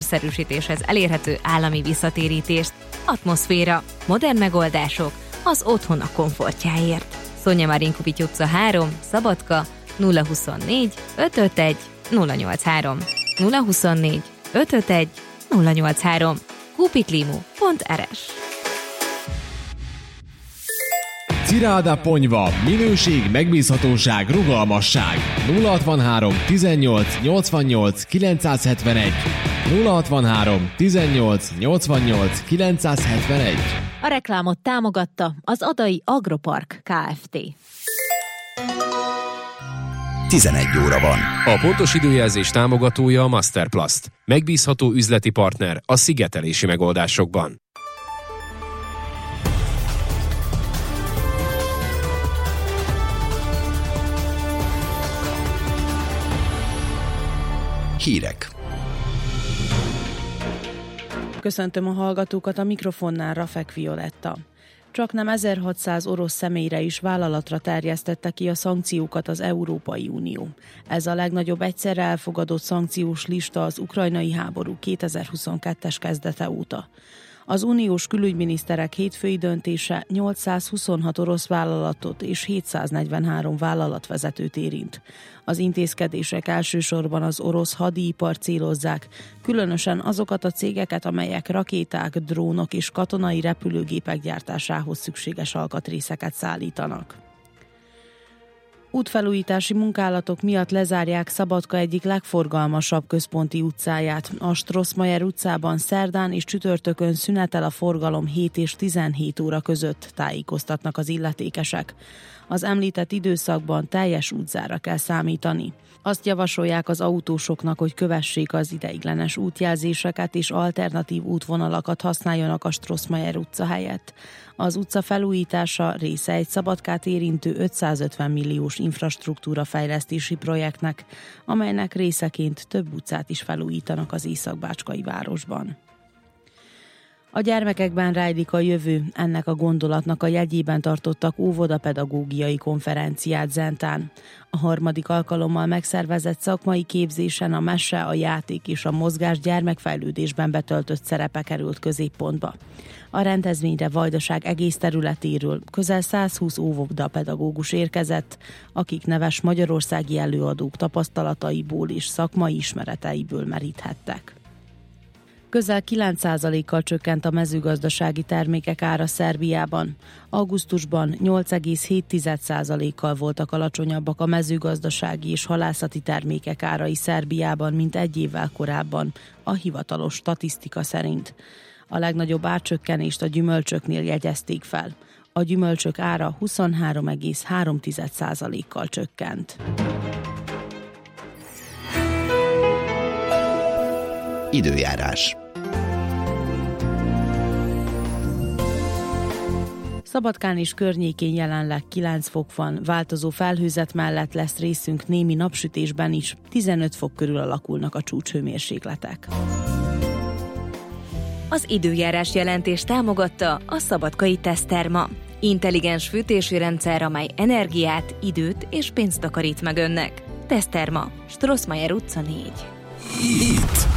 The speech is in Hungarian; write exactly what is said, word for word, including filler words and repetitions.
korszerűsítéshez elérhető állami visszatérítést. Atmoszféra, modern megoldások az otthon a komfortjáért. Szonya Marinkovics utca három, Szabadka, nulla huszonnégy ötvenöt nulla nyolcvanhárom, nulla huszonnégy ötvenöt nulla nyolcvanhárom, hupiklimu pont er es. Ciráda Ponyva, minőség, megbízhatóság, rugalmasság. nulla hatvanhárom tizennyolc nyolcvannyolc kilencszázhetvenegy, nulla hatvanhárom tizennyolc nyolcvannyolc kilencszázhetvenegy. A reklámot támogatta az Adai Agropark Kft. tizenegy óra van. A pontos időjelzés támogatója a Masterplast. Megbízható üzleti partner a szigetelési megoldásokban. Hírek. Köszöntöm a hallgatókat, a mikrofonnál Rafek Violetta. Csaknem ezerhatszáz orosz személyre is vállalatra terjesztette ki a szankciókat az Európai Unió. Ez a legnagyobb egyszerre elfogadott szankciós lista az ukrajnai háború kétezer-huszonkettes kezdete óta. Az uniós külügyminiszterek hétfői döntése nyolcszázhuszonhat orosz vállalatot és hétszáznegyvenhárom vállalatvezetőt érint. Az intézkedések elsősorban az orosz hadipart célozzák, különösen azokat a cégeket, amelyek rakéták, drónok és katonai repülőgépek gyártásához szükséges alkatrészeket szállítanak. Útfelújítási munkálatok miatt lezárják Szabadka egyik legforgalmasabb központi utcáját. A Strossmayer utcában szerdán és csütörtökön szünetel a forgalom hét és tizenhét óra között, tájékoztatnak az illetékesek. Az említett időszakban teljes útzára kell számítani. Azt javasolják az autósoknak, hogy kövessék az ideiglenes útjelzéseket és alternatív útvonalakat használjanak a Strossmayer utca helyett. Az utca felújítása része egy Szabadkát érintő ötszázötven milliós infrastruktúra fejlesztési projektnek, amelynek részeként több utcát is felújítanak az észak-bácskai városban. A gyermekekben rejlik a jövő, ennek a gondolatnak a jegyében tartottak óvodapedagógiai konferenciát Zentán. A harmadik alkalommal megszervezett szakmai képzésen a mese, a játék és a mozgás gyermekfejlődésben betöltött szerepe került középpontba. A rendezvényre Vajdaság egész területéről közel százhúsz óvodapedagógus érkezett, akik neves magyarországi előadók tapasztalataiból és szakmai ismereteiből meríthettek. Közel kilenc százalékkal csökkent a mezőgazdasági termékek ára Szerbiában. Augusztusban nyolc egész hét százalékkal voltak alacsonyabbak a mezőgazdasági és halászati termékek árai Szerbiában, mint egy évvel korábban, a hivatalos statisztika szerint. A legnagyobb árcsökkenést a gyümölcsöknél jegyezték fel. A gyümölcsök ára huszonhárom egész három százalékkal csökkent. Időjárás. Szabadkán és környékén jelenleg kilenc fok van, változó felhőzet mellett lesz részünk némi napsütésben is, tizenöt fok körül alakulnak a csúcshőmérsékletek. Az időjárás jelentés támogatta a Szabadkai Teszterma. Intelligens fűtési rendszer, amely energiát, időt és pénzt takarít meg önnek. Teszterma, Strossmayer utca négy. Itt.